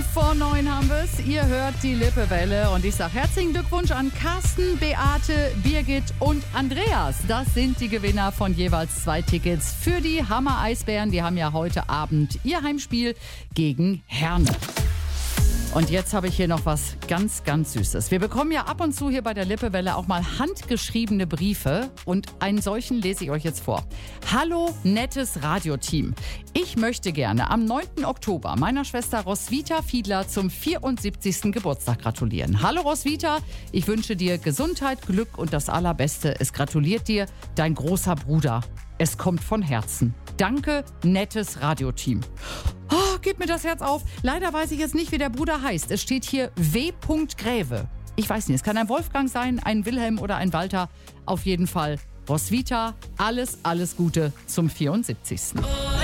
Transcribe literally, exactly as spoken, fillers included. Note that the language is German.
fünf vor neun haben wir es. Ihr hört die Lippewelle und ich sage herzlichen Glückwunsch an Carsten, Beate, Birgit und Andreas. Das sind die Gewinner von jeweils zwei Tickets für die Hammer Eisbären. Die haben ja heute Abend ihr Heimspiel gegen Herne. Und jetzt habe ich hier noch was ganz, ganz Süßes. Wir bekommen ja ab und zu hier bei der Lippewelle auch mal handgeschriebene Briefe und einen solchen lese ich euch jetzt vor. Hallo, nettes Radioteam. Ich möchte gerne am neunten Oktober meiner Schwester Roswitha Fiedler zum vierundsiebzigsten Geburtstag gratulieren. Hallo Roswitha, ich wünsche dir Gesundheit, Glück und das Allerbeste. Es gratuliert dir dein großer Bruder. Es kommt von Herzen. Danke, nettes Radioteam. Oh, gib mir das Herz auf. Leider weiß ich jetzt nicht, wie der Bruder heißt. Es steht hier W. Gräve. Ich weiß nicht, es kann ein Wolfgang sein, ein Wilhelm oder ein Walter. Auf jeden Fall, Roswitha, alles, alles Gute zum vierundsiebzigsten